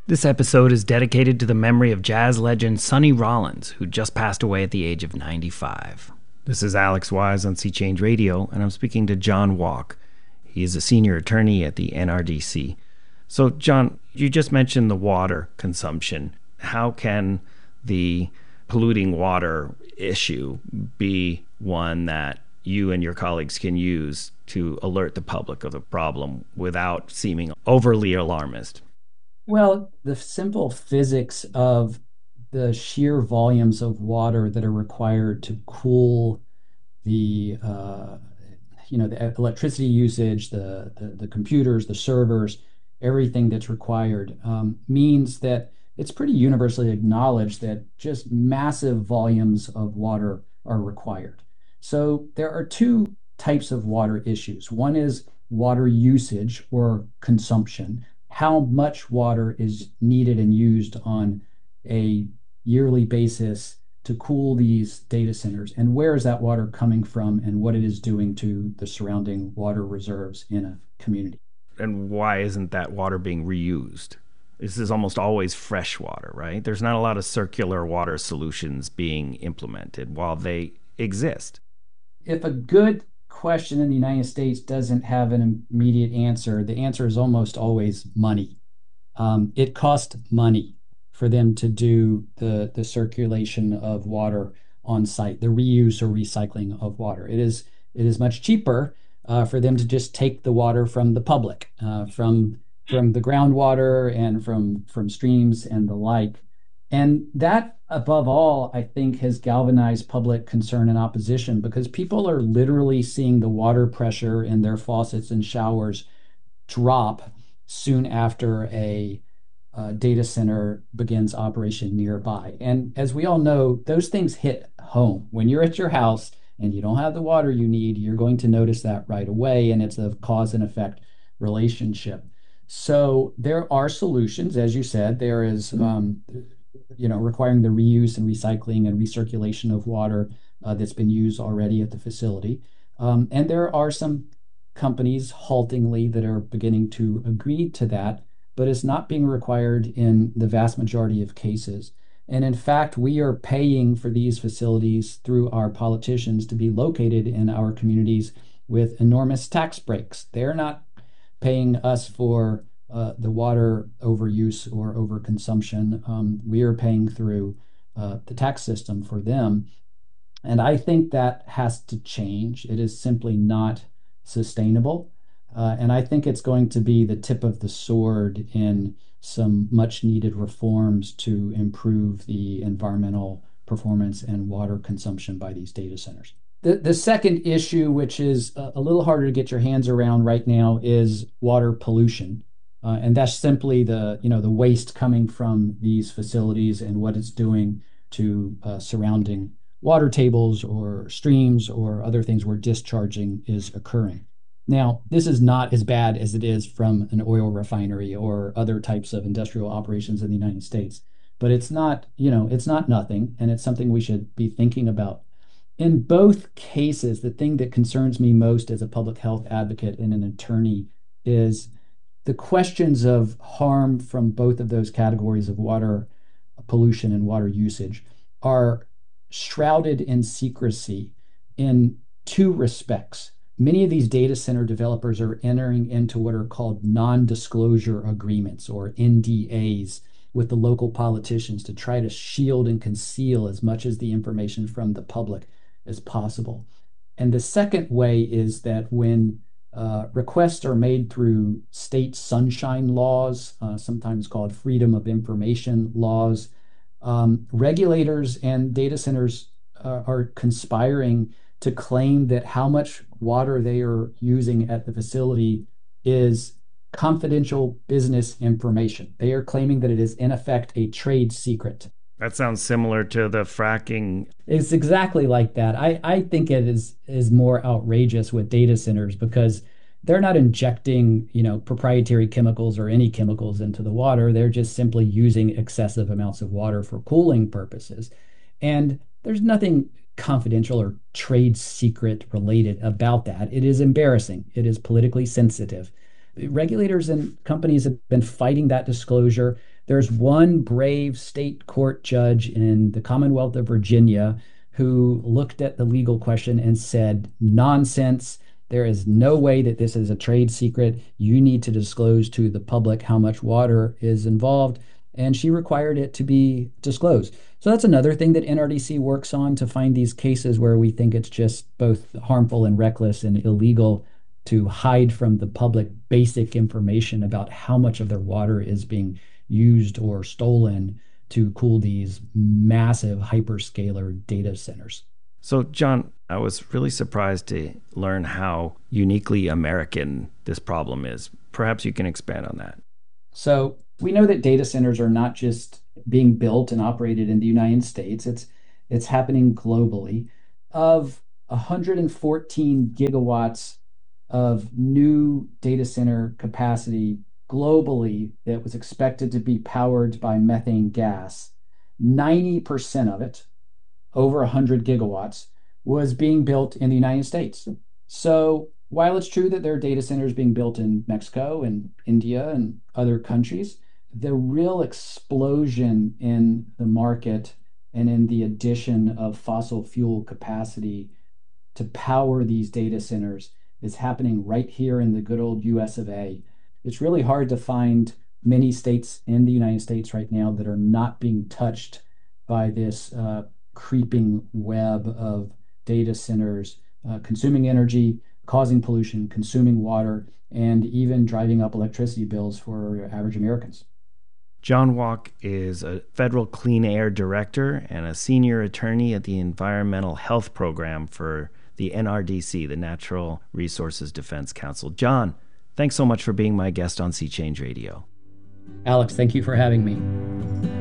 This episode is dedicated to the memory of jazz legend Sonny Rollins, who just passed away at the age of 95. This is Alex Wise on Sea Change Radio, and I'm speaking to John Walk. He is a senior attorney at the NRDC. So, John, you just mentioned the water consumption. How can the polluting water issue be one that you and your colleagues can use to alert the public of the problem without seeming overly alarmist? Well, the simple physics of the sheer volumes of water that are required to cool the the electricity usage, the computers, the servers, everything that's required means that it's pretty universally acknowledged that just massive volumes of water are required. So there are two types of water issues. One is water usage or consumption, how much water is needed and used on a yearly basis to cool these data centers, and where is that water coming from and what it is doing to the surrounding water reserves in a community. And why isn't that water being reused? This is almost always fresh water, right? There's not a lot of circular water solutions being implemented while they exist. If a good question in the United States doesn't have an immediate answer, the answer is almost always money. It costs money for them to do the circulation of water on site, the reuse or recycling of water. It is much cheaper for them to just take the water from the public, from the groundwater and from streams and the like. And that, above all, I think has galvanized public concern and opposition because people are literally seeing the water pressure in their faucets and showers drop soon after a data center begins operation nearby. And as we all know, those things hit home. When you're at your house and you don't have the water you need, you're going to notice that right away. And it's a cause and effect relationship. So there are solutions, as you said. There is, requiring the reuse and recycling and recirculation of water that's been used already at the facility. And there are some companies haltingly that are beginning to agree to that, but it's not being required in the vast majority of cases. And in fact, we are paying for these facilities through our politicians to be located in our communities with enormous tax breaks. They're not paying us for the water overuse or overconsumption. We are paying through the tax system for them. And I think that has to change. It is simply not sustainable. And I think it's going to be the tip of the sword in some much needed reforms to improve the environmental performance and water consumption by these data centers. The second issue, which is a little harder to get your hands around right now, is water pollution. And that's simply the waste coming from these facilities and what it's doing to surrounding water tables or streams or other things where discharging is occurring. Now, this is not as bad as it is from an oil refinery or other types of industrial operations in the United States, but it's not nothing, and it's something we should be thinking about. In both cases, the thing that concerns me most as a public health advocate and an attorney is the questions of harm from both of those categories of water pollution and water usage are shrouded in secrecy in two respects. Many of these data center developers are entering into what are called non-disclosure agreements or NDAs with the local politicians to try to shield and conceal as much as the information from the public as possible. And the second way is that when requests are made through state sunshine laws, sometimes called freedom of information laws, regulators and data centers are conspiring to claim that how much water they are using at the facility is confidential business information. They are claiming that it is, in effect, a trade secret. That sounds similar to the fracking. It's exactly like that. I think it is more outrageous with data centers because they're not injecting, proprietary chemicals or any chemicals into the water. They're just simply using excessive amounts of water for cooling purposes. And there's nothing confidential or trade secret related about that. It is embarrassing. It is politically sensitive. Regulators and companies have been fighting that disclosure. There's one brave state court judge in the Commonwealth of Virginia who looked at the legal question and said, nonsense. There is no way that this is a trade secret. You need to disclose to the public how much water is involved. And she required it to be disclosed. So that's another thing that NRDC works on, to find these cases where we think it's just both harmful and reckless and illegal to hide from the public basic information about how much of their water is being used or stolen to cool these massive hyperscaler data centers. So, John, I was really surprised to learn how uniquely American this problem is. Perhaps you can expand on that. So, we know that data centers are not just being built and operated in the United States, it's happening globally. Of 114 gigawatts of new data center capacity globally that was expected to be powered by methane gas, 90% of it, over 100 gigawatts, was being built in the United States. So while it's true that there are data centers being built in Mexico and India and other countries, the real explosion in the market and in the addition of fossil fuel capacity to power these data centers is happening right here in the good old US of A. It's really hard to find many states in the United States right now that are not being touched by this creeping web of data centers consuming energy, causing pollution, consuming water, and even driving up electricity bills for average Americans. John Walk is a federal clean air director and a senior attorney at the Environmental Health Program for the NRDC, the Natural Resources Defense Council. John, thanks so much for being my guest on Sea Change Radio. Alex, thank you for having me.